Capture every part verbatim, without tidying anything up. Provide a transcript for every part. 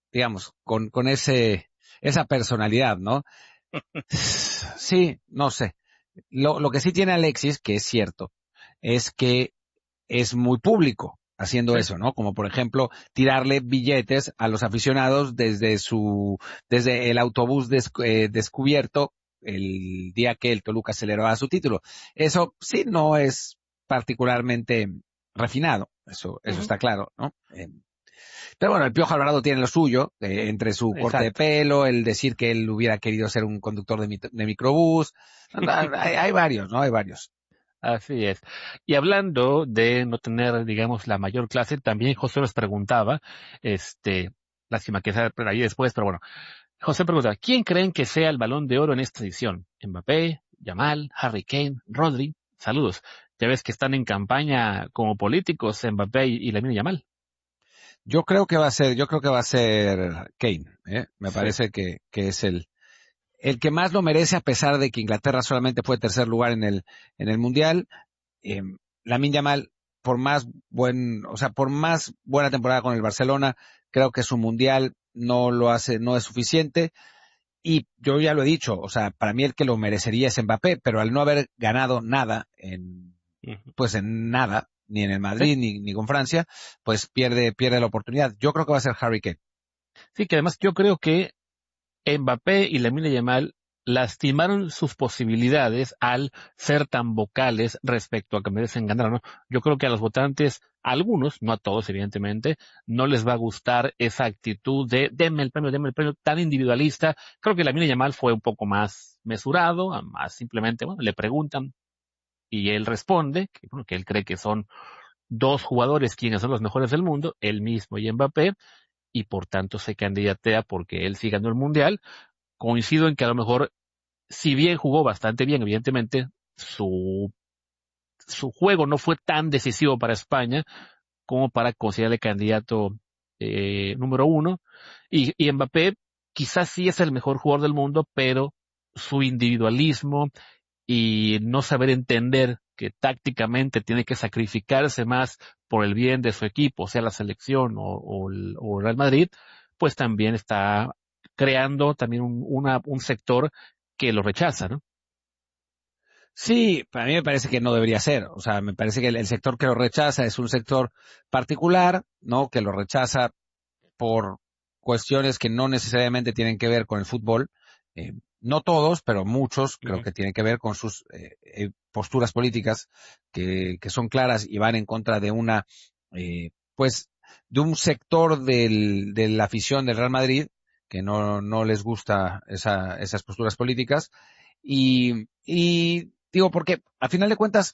digamos, con, con ese, esa personalidad, ¿no? Sí, no sé. Lo, lo que sí tiene Alexis, que es cierto, es que es muy público haciendo Sí, eso, ¿no? Como por ejemplo, tirarle billetes a los aficionados desde su, desde el autobús des, eh, descubierto el día que el Toluca celebraba su título. Eso sí no es particularmente refinado, eso, eso ujú, está claro, ¿no? Eh, pero bueno, el Piojo Alvarado tiene lo suyo, eh, entre su corte de exacto. pelo, el decir que él hubiera querido ser un conductor de, mi- de microbús. Hay, hay varios, ¿no? Hay varios. Así es. Y hablando de no tener, digamos, la mayor clase, también José nos preguntaba, este, lástima que sea por ahí después, pero bueno, José pregunta, ¿quién creen que sea el Balón de Oro en esta edición? ¿Mbappé, Yamal, Harry Kane, Rodri? Saludos. Ya ves que están en campaña como políticos Mbappé y, y Lamine Yamal. Yo creo que va a ser, yo creo que va a ser Kane, ¿eh? Me Sí. parece que, que es el, el que más lo merece a pesar de que Inglaterra solamente fue tercer lugar en el, en el mundial. Eh, Lamine Yamal, por más buen, o sea, por más buena temporada con el Barcelona, creo que su mundial no lo hace, no es suficiente. Y yo ya lo he dicho, o sea, para mí el que lo merecería es Mbappé, pero al no haber ganado nada en, Ujú. pues en nada, ni en el Sí. Madrid, ni, ni con Francia, pues pierde, pierde la oportunidad. Yo creo que va a ser Harry Kane. Sí, que además yo creo que Mbappé y Lamine Yamal lastimaron sus posibilidades al ser tan vocales respecto a que merecen ganar, ¿no? Yo creo que a los votantes, a algunos, no a todos evidentemente, no les va a gustar esa actitud de denme el premio, denme el premio tan individualista. Creo que Lamine Yamal fue un poco más mesurado, más simplemente, bueno, le preguntan y él responde que, bueno, que él cree que son dos jugadores quienes son los mejores del mundo, él mismo y Mbappé, y por tanto se candidatea porque él sí ganó el mundial. Coincido en que a lo mejor, si bien jugó bastante bien, evidentemente, su, su juego no fue tan decisivo para España como para considerarle candidato eh, número uno. Y, y Mbappé quizás sí es el mejor jugador del mundo, pero su individualismo y no saber entender que tácticamente tiene que sacrificarse más por el bien de su equipo, sea la selección o, o el o Real Madrid, pues también está creando también un, una, un sector que lo rechaza, ¿no? Sí, para mí me parece que no debería ser. O sea, me parece que el, el sector que lo rechaza es un sector particular, ¿no? Que lo rechaza por cuestiones que no necesariamente tienen que ver con el fútbol. Eh, no todos, pero muchos creo Ujú. que tienen que ver con sus eh, eh, posturas políticas que, que son claras y van en contra de una, eh, pues, de un sector del, de la afición del Real Madrid que no, no les gusta esa, esas posturas políticas. Y, y digo, porque a final de cuentas,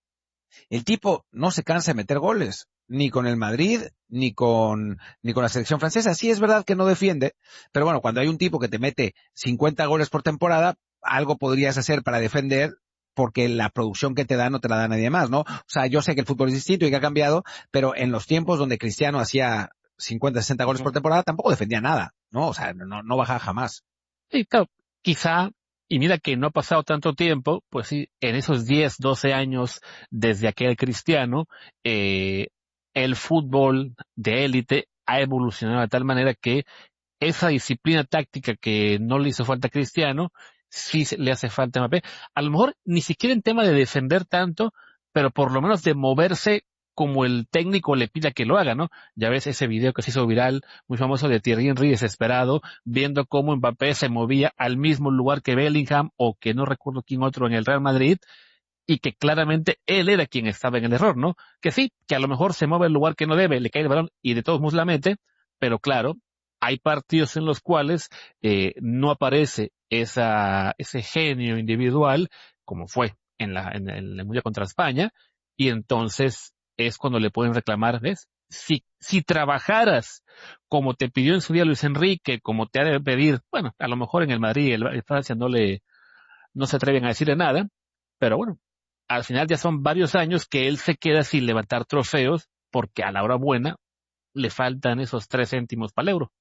el tipo no se cansa de meter goles, ni con el Madrid, ni con, ni con la selección francesa. Sí es verdad que no defiende, pero bueno, cuando hay un tipo que te mete cincuenta goles por temporada, algo podrías hacer para defender, porque la producción que te da no te la da nadie más, ¿no? O sea, yo sé que el fútbol es distinto y que ha cambiado, pero en los tiempos donde Cristiano hacía cincuenta, sesenta goles Ujú. por temporada, tampoco defendía nada, ¿no? O sea, no, no bajaba jamás. Sí, claro, quizá, y mira que no ha pasado tanto tiempo, pues sí, en esos diez, doce años desde aquel Cristiano, eh, el fútbol de élite ha evolucionado de tal manera que esa disciplina táctica que no le hizo falta a Cristiano, sí se- le hace falta a Mbappé. A lo mejor ni siquiera en tema de defender tanto, pero por lo menos de moverse como el técnico le pida que lo haga, ¿no? Ya ves ese video que se hizo viral, muy famoso de Thierry Henry desesperado, viendo cómo Mbappé se movía al mismo lugar que Bellingham o que no recuerdo quién otro en el Real Madrid, y que claramente él era quien estaba en el error, ¿no? Que sí, que a lo mejor se mueve el lugar que no debe, le cae el balón y de todos modos la mete, pero claro, hay partidos en los cuales eh, no aparece esa, ese genio individual, como fue en, la, en, el, en el Mundial contra España, y entonces es cuando le pueden reclamar, ¿ves? Si, si trabajaras como te pidió en su día Luis Enrique, como te ha de pedir, bueno, a lo mejor en el Madrid, el, el Francia no le, no se atreven a decirle nada, pero bueno, al final ya son varios años que él se queda sin levantar trofeos porque a la hora buena le faltan esos tres céntimos para el euro.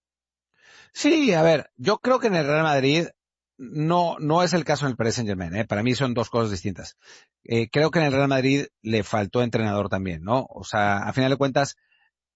Sí, a ver, yo creo que en el Real Madrid no, no es el caso en el Paris Saint-Germain, ¿eh? Para mí son dos cosas distintas. Eh, creo que en el Real Madrid le faltó entrenador también, ¿no? O sea, a final de cuentas,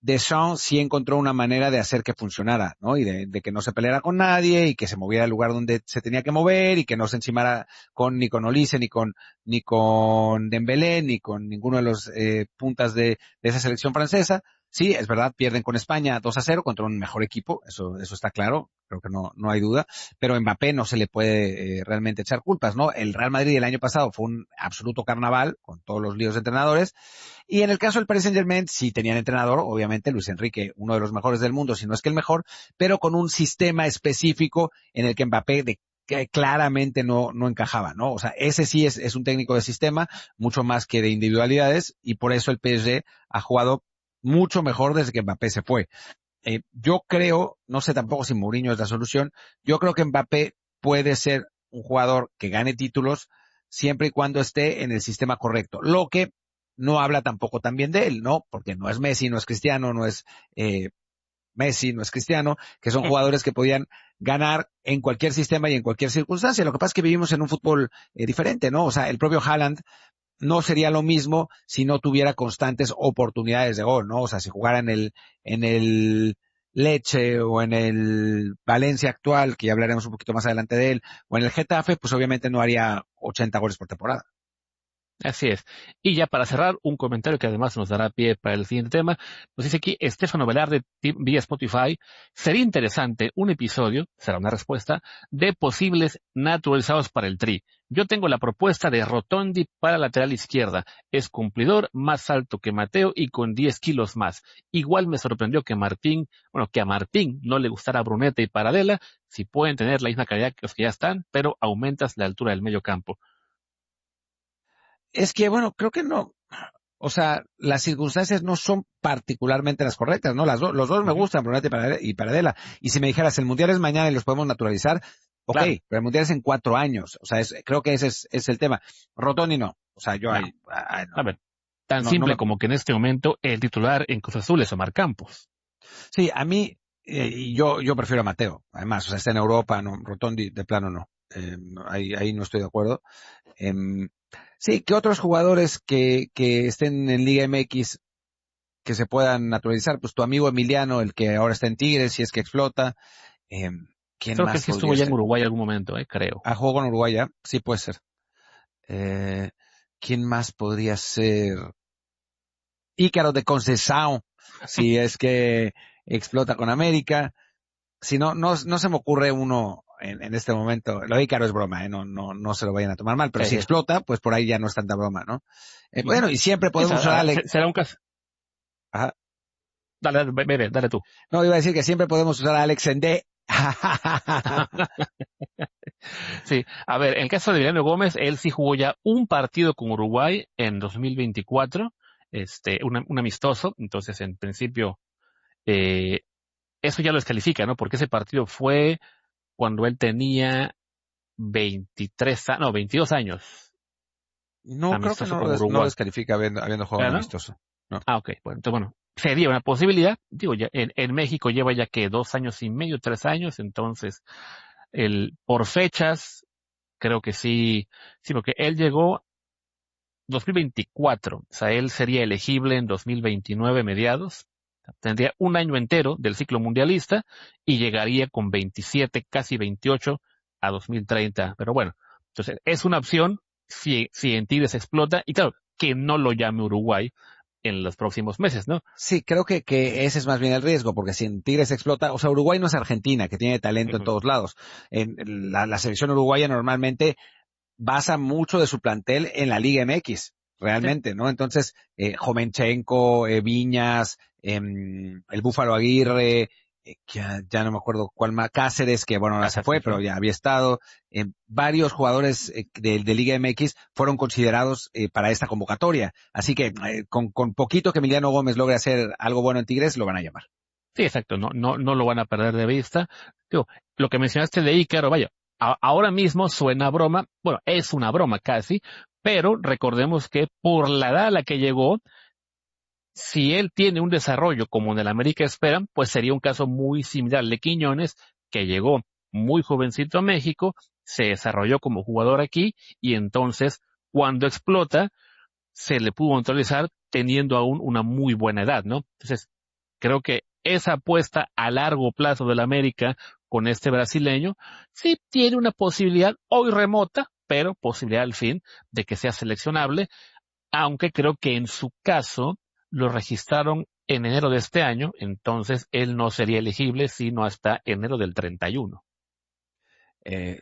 Deschamps sí encontró una manera de hacer que funcionara, ¿no? Y de, de que no se peleara con nadie y que se moviera al lugar donde se tenía que mover y que no se encimara con, ni con Olise, ni con, ni con Dembélé, ni con ninguno de los, eh, puntas de, de esa selección francesa. Sí, es verdad, pierden con España dos a cero contra un mejor equipo, eso, eso está claro, creo que no, no hay duda, pero a Mbappé no se le puede eh, realmente echar culpas, ¿no? El Real Madrid el año pasado fue un absoluto carnaval, con todos los líos de entrenadores, y en el caso del Paris Saint-Germain sí tenían entrenador, obviamente Luis Enrique, uno de los mejores del mundo, si no es que el mejor, pero con un sistema específico en el que Mbappé de que claramente no, no encajaba, ¿no? O sea, ese sí es, es un técnico de sistema, mucho más que de individualidades, y por eso el P S G ha jugado mucho mejor desde que Mbappé se fue. Eh, yo creo, no sé tampoco si Mourinho es la solución, yo creo que Mbappé puede ser un jugador que gane títulos siempre y cuando esté en el sistema correcto, lo que no habla tampoco tan bien de él, ¿no? Porque no es Messi, no es Cristiano, no es eh, Messi, no es Cristiano, que son jugadores que podían ganar en cualquier sistema y en cualquier circunstancia. Lo que pasa es que vivimos en un fútbol eh, diferente, ¿no? O sea, el propio Haaland no sería lo mismo si no tuviera constantes oportunidades de gol, ¿no? O sea, si jugara en el, en el Lecce o en el Valencia actual, que ya hablaremos un poquito más adelante de él, o en el Getafe, pues obviamente no haría ochenta goles por temporada. Así es. Y ya para cerrar, un comentario que además nos dará pie para el siguiente tema. Nos dice aquí Estefano Velarde vía Spotify. Sería interesante un episodio, será una respuesta, de posibles naturalizados para el Tri. Yo tengo la propuesta de Rotondi para lateral izquierda. Es cumplidor, más alto que Mateo y con diez kilos más. Igual me sorprendió que Martín, bueno, que a Martín no le gustara Bruneta y Paradela, si pueden tener la misma calidad que los que ya están, pero aumentas la altura del medio campo. Es que, bueno, creo que no. O sea, las circunstancias no son particularmente las correctas, ¿no? Las do, los dos me Uh-huh. gustan, Brunete y Paradela. Y si me dijeras, el Mundial es mañana y los podemos naturalizar, ok, Claro. pero el Mundial es en cuatro años. O sea, es, creo que ese es, es el tema. Rotondi no. O sea, yo No. ahí, ay, no. A ver, tan No, no simple me... como que en este momento el titular en Cruz Azul es Omar Campos. Sí, a mí, eh, y yo, yo prefiero a Mateo. Además, o sea, está en Europa, no, Rotondi de plano no. Eh, ahí, ahí no estoy de acuerdo. Eh, sí, que otros jugadores que, que estén en Liga M X que se puedan naturalizar, pues tu amigo Emiliano, el que ahora está en Tigres, si es que explota. Eh, ¿Quién Creo que más sí podría estuvo ya en ser? Uruguay algún momento, eh, creo. ¿A juego con Uruguay ya? Sí, puede ser. Eh, ¿Quién más podría ser? Ícaro de Conceição, si es que explota con América. Si no, no, no se me ocurre uno en, en este momento. Lo de Ícaro es broma, ¿eh? No, no, no se lo vayan a tomar mal, pero Sí, si sí. explota, pues por ahí ya no es tanta broma, ¿no? Eh, Uh-huh. bueno, y siempre podemos usar a Alex. Será un caso. Ajá. Dale, dale, bebé, dale tú. No, iba a decir que siempre podemos usar a Alex Sendé. Sí, a ver, en el caso de Emiliano Gómez, él sí jugó ya un partido con Uruguay en dos mil veinticuatro, este, un, un amistoso, entonces en principio eh, eso ya lo descalifica, ¿no? Porque ese partido fue cuando él tenía veintitrés, no, veintidós años, No, creo que amistoso no lo con des, no Uruguay. descalifica habiendo, habiendo jugado un ¿Verdad? amistoso. No. Ah, ok, bueno, entonces bueno, sería una posibilidad, digo, ya en, en México lleva ya que dos años y medio, tres años, entonces el, por fechas, creo que sí, sí, porque él llegó dos mil veinticuatro, o sea, él sería elegible en dos mil veintinueve mediados, tendría un año entero del ciclo mundialista y llegaría con veintisiete, casi veintiocho a dos mil treinta, pero bueno, entonces es una opción si, si en Tigres explota, y claro, que no lo llame Uruguay en los próximos meses, ¿no? Sí, creo que, que ese es más bien el riesgo, porque si en Tigres explota, o sea, Uruguay no es Argentina, que tiene talento en Uh-huh. todos lados. En la, la selección uruguaya normalmente basa mucho de su plantel en la Liga M X, Sí. realmente, ¿no? Entonces, eh, Jovenchenko, eh, Viñas, eh, el Búfalo Aguirre, eh, ya, ya no me acuerdo cuál más, Cáceres, que bueno, ahora se fue, pero ya había estado, eh, varios jugadores eh, de, de Liga M X fueron considerados eh, para esta convocatoria. Así que eh, con, con poquito que Emiliano Gómez logre hacer algo bueno en Tigres, lo van a llamar. Sí, exacto, no, no, no lo van a perder de vista. Digo, lo que mencionaste de Ícaro, vaya, a, ahora mismo suena broma, bueno, es una broma casi, pero recordemos que por la edad a la que llegó, si él tiene un desarrollo como en el América esperan, pues sería un caso muy similar al de Quiñones, que llegó muy jovencito a México, se desarrolló como jugador aquí, y entonces, cuando explota, se le pudo neutralizar teniendo aún una muy buena edad, ¿no? Entonces, creo que esa apuesta a largo plazo del América con este brasileño sí tiene una posibilidad hoy remota, pero posibilidad al fin de que sea seleccionable, aunque creo que en su caso lo registraron en enero de este año, entonces él no sería elegible sino hasta enero del treinta y uno. Eh,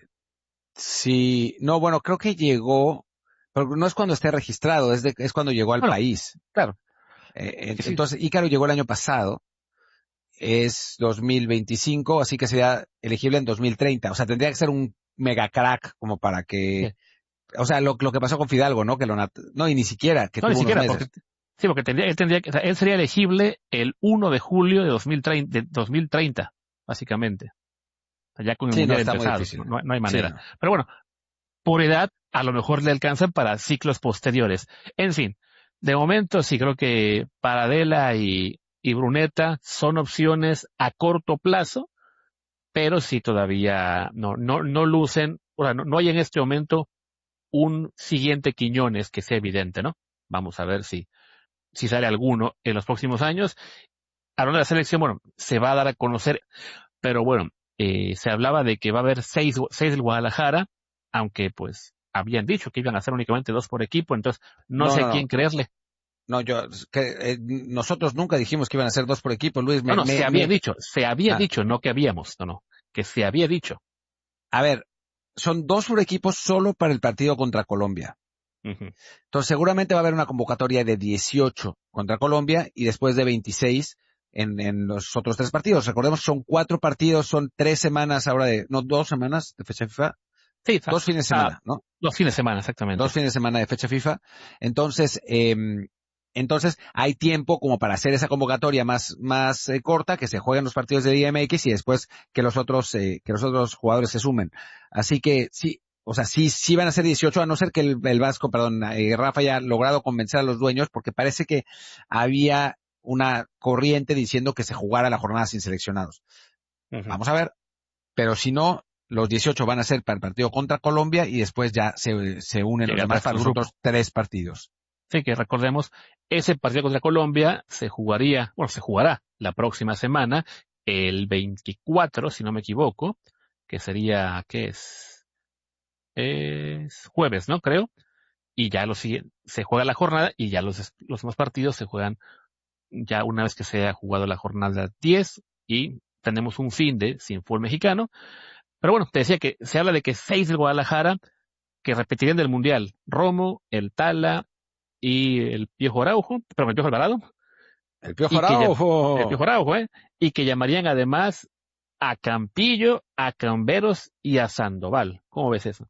sí, no, bueno, creo que llegó, pero no es cuando esté registrado, es, de, es cuando llegó al Bueno, país. claro, Eh, sí, sí, entonces, Ícaro llegó el año pasado, es dos mil veinticinco, así que sería elegible en dos mil treinta. O sea, tendría que ser un mega crack como para que, sí. o sea, lo, lo que pasó con Fidalgo, ¿no? Que lo nat- no, y ni siquiera, que No, ni tuvo unos siquiera, porque meses. sí, porque tendría, él tendría que, o sea, él sería elegible el uno de julio de dos mil treinta, de dos mil treinta, básicamente. O sea, ya con el Sí, no, mundial está muy empezado, difícil. no, no no hay Sí, manera. no. Pero bueno, por edad, a lo mejor le alcanzan para ciclos posteriores. En fin, de momento sí creo que Paradela y, y Bruneta son opciones a corto plazo, pero sí todavía no, no, no lucen, o sea, no, no hay en este momento un siguiente Quiñones que sea evidente, ¿no? Vamos a ver si, si sale alguno en los próximos años. Hablando de la selección, bueno, se va a dar a conocer, pero bueno, eh, se hablaba de que va a haber seis, seis del Guadalajara, aunque pues habían dicho que iban a ser únicamente dos por equipo, entonces no No, sé a no, no. quién creerle. No, yo, que, eh, nosotros nunca dijimos que iban a ser dos por equipo, Luis, No, me, no, se me, había me, dicho, se había ah, dicho, no que habíamos, no, no, que se había dicho. a ver, son dos por equipo solo para el partido contra Colombia. Ujú. Entonces seguramente va a haber una convocatoria de dieciocho contra Colombia y después de veintiséis en, en los otros tres partidos. Recordemos que son cuatro partidos, son tres semanas ahora de, no, dos semanas de fecha FIFA, Sí, o dos fines de sea, semana, ¿no? los fines de semana, Dos exactamente. fines de semana de fecha FIFA. Entonces, eh, entonces hay tiempo como para hacer esa convocatoria más, más eh, corta, que se jueguen los partidos de Liga M X y después que los otros, eh, que los otros jugadores se sumen. Así que sí, o sea, sí, sí van a ser dieciocho, a no ser que el, el Vasco, perdón, eh, Rafa haya logrado convencer a los dueños, porque parece que había una corriente diciendo que se jugara la jornada sin seleccionados. Ujú. Vamos a ver, pero si no, los dieciocho van a ser para el partido contra Colombia y después ya se, se unen Llega los el demás resto para del los grupo. otros tres partidos. Sí, que recordemos, ese partido contra Colombia se jugaría, bueno, se jugará la próxima semana, el veinticuatro, si no me equivoco, que sería, ¿qué es? Es jueves, ¿no? Creo. Y ya lo sigue, se juega la jornada y ya los, los demás partidos se juegan ya una vez que se haya jugado la jornada diez y tenemos un fin de sin fútbol mexicano. Pero bueno, te decía que se habla de que seis del Guadalajara que repetirían del Mundial. Romo, el Tala y el Piojo Araujo, pero el Piojo Alvarado, El Piojo y que llam- el Araujo. Piojo Araujo, ¿eh? Y que llamarían además a Campillo, a Camberos y a Sandoval. ¿Cómo ves eso?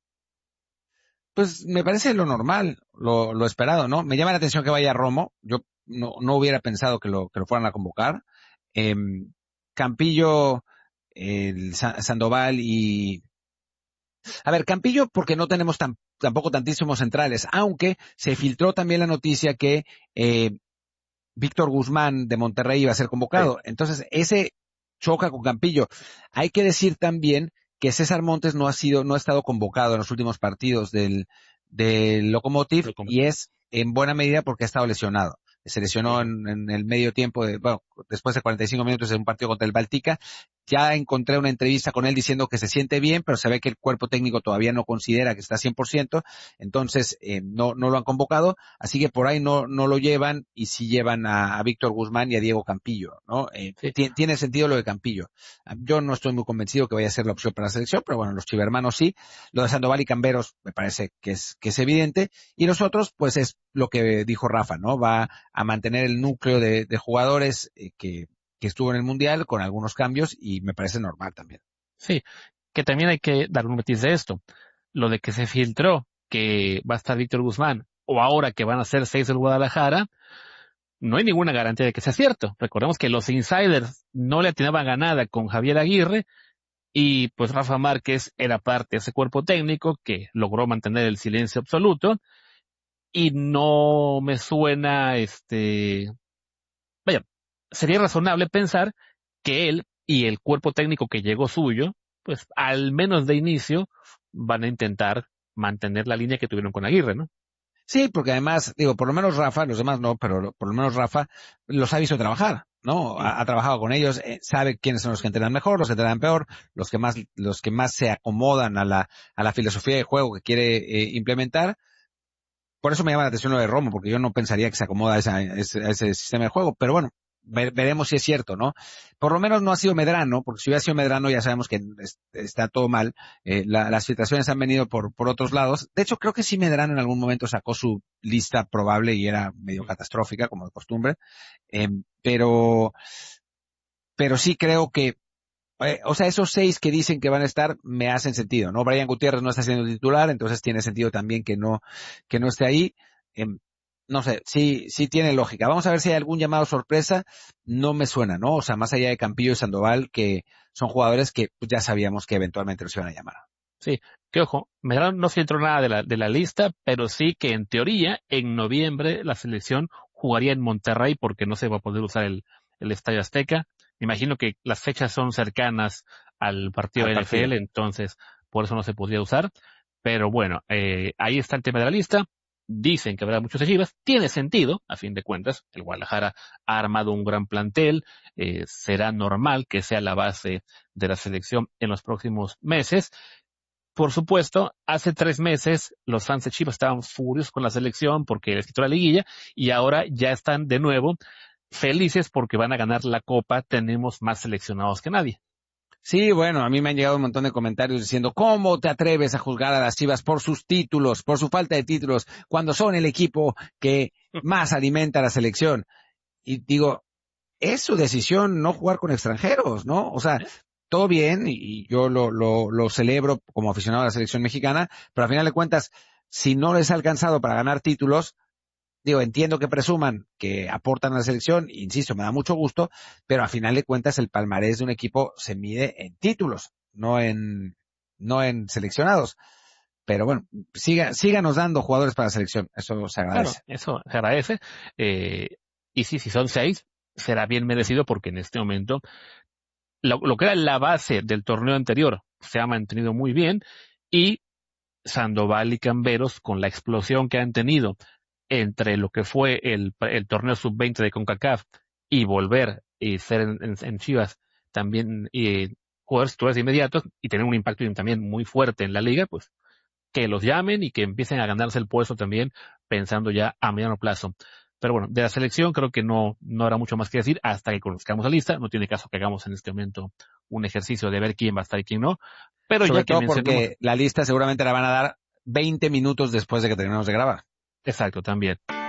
Pues me parece lo normal, lo, lo esperado, ¿no? Me llama la atención que vaya Romo. Yo no, no hubiera pensado que lo, que lo fueran a convocar. Eh, Campillo, el Sa- Sandoval y... A ver, Campillo porque no tenemos tan, tampoco tantísimos centrales, aunque se filtró también la noticia que eh, Víctor Guzmán de Monterrey iba a ser Sí. convocado. Entonces, ese choca con Campillo. Hay que decir también que César Montes no ha sido, no ha estado convocado en los últimos partidos del, del Lokomotiv Lo y comenté. es en buena medida porque ha estado lesionado. Se lesionó Ujú. en, en el medio tiempo de, bueno, después de cuarenta y cinco minutos de un partido contra el Baltica. Ya encontré una entrevista con él diciendo que se siente bien, pero se ve que el cuerpo técnico todavía no considera que está cien por ciento, entonces eh, no, no lo han convocado. Así que por ahí no, no lo llevan y sí llevan a, a Víctor Guzmán y a Diego Campillo, ¿no? Eh, Sí, ti- tiene sentido lo de Campillo. Yo no estoy muy convencido que vaya a ser la opción para la selección, pero bueno, los chivermanos sí. Lo de Sandoval y Camberos me parece que es, que es evidente. Y los otros, pues es lo que dijo Rafa, ¿no? Va a mantener el núcleo de, de jugadores eh, que, que estuvo en el Mundial con algunos cambios y me parece normal también. sí, que también hay que dar un matiz de esto. Lo de que se filtró que va a estar Víctor Guzmán o ahora que van a ser seis del Guadalajara, no hay ninguna garantía de que sea cierto. Recordemos que los insiders no le atinaban a nada con Javier Aguirre y pues Rafa Márquez era parte de ese cuerpo técnico que logró mantener el silencio absoluto y no me suena, este, vaya, sería razonable pensar que él y el cuerpo técnico que llegó suyo, pues al menos de inicio van a intentar mantener la línea que tuvieron con Aguirre, ¿no? Sí, porque además, digo, por lo menos Rafa, los demás no, pero lo- por lo menos Rafa los ha visto trabajar. ¿no? Sí. Ha, ha trabajado con ellos, eh, sabe quiénes son los que entrenan mejor, los que entrenan peor, los que más, los que más se acomodan a la, a la filosofía de juego que quiere eh, implementar. Por eso me llama la atención lo de Romo, porque yo no pensaría que se acomoda a, esa, a, ese, a ese sistema de juego, pero bueno, ver, veremos si es cierto, ¿no? Por lo menos no ha sido Medrano, porque si hubiera sido Medrano ya sabemos que es, está todo mal, eh, la, las filtraciones han venido por, por otros lados. De hecho, creo que sí Medrano en algún momento sacó su lista probable y era medio catastrófica, como de costumbre, eh, pero, pero sí creo que Eh, o sea, esos seis que dicen que van a estar me hacen sentido, ¿no? Brian Gutiérrez no está siendo titular, entonces tiene sentido también que no, que no esté ahí. Eh, no sé, sí, sí tiene lógica. Vamos a ver si hay algún llamado sorpresa. No me suena, ¿no? O sea, más allá de Campillo y Sandoval, que son jugadores que pues, ya sabíamos que eventualmente los iban a llamar. Sí, que ojo, Medrano no filtró nada de la, de la lista, pero sí que en teoría, en noviembre, la selección jugaría en Monterrey porque no se va a poder usar el, el Estadio Azteca. Me imagino que las fechas son cercanas al partido Al de N F L, partido. entonces por eso no se podría usar. Pero bueno, eh, ahí está el tema de la lista. Dicen que habrá muchos Chivas. Tiene sentido, a fin de cuentas. El Guadalajara ha armado un gran plantel. Eh, será normal que sea la base de la selección en los próximos meses. Por supuesto, hace tres meses los fans de Chivas estaban furiosos con la selección porque les quitó la liguilla y ahora ya están de nuevo felices porque van a ganar la copa. Tenemos más seleccionados que nadie. Sí, bueno, a mí me han llegado un montón de comentarios diciendo, ¿cómo te atreves a juzgar a las Chivas por sus títulos, por su falta de títulos, cuando son el equipo que más alimenta a la selección? Y digo, es su decisión no jugar con extranjeros, ¿no? O sea, todo bien y yo lo, lo, lo celebro como aficionado a la selección mexicana, pero al final de cuentas, si no les ha alcanzado para ganar títulos, digo, entiendo que presuman que aportan a la selección, insisto, me da mucho gusto, pero al final de cuentas el palmarés de un equipo se mide en títulos, no en, no en seleccionados. Pero bueno, siga, síganos dando jugadores para la selección, eso se Claro, agradece. eso se agradece. Eh, y sí, si son seis, será bien merecido porque en este momento lo, lo que era la base del torneo anterior se ha mantenido muy bien y Sandoval y Camberos, con la explosión que han tenido entre lo que fue el, el torneo sub veinte de CONCACAF y volver y ser en, en, en Chivas también y jugadores titulares inmediatos y tener un impacto también muy fuerte en la liga, pues que los llamen y que empiecen a ganarse el puesto también pensando ya a mediano plazo. Pero bueno, de la selección creo que no, no habrá mucho más que decir hasta que conozcamos la lista. No tiene caso que hagamos en este momento un ejercicio de ver quién va a estar y quién no. Pero ya Sobre que todo mencionamos, porque la lista seguramente la van a dar veinte minutos después de que terminemos de grabar. exacto, también.